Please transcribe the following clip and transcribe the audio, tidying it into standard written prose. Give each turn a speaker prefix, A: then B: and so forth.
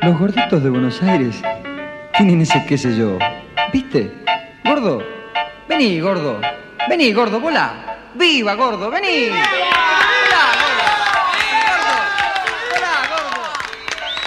A: Los gorditos de Buenos Aires tienen ese qué sé yo. ¿Viste? Gordo, vení, gordo. Vení, gordo, volá. ¡Viva, gordo, vení! ¡Viva!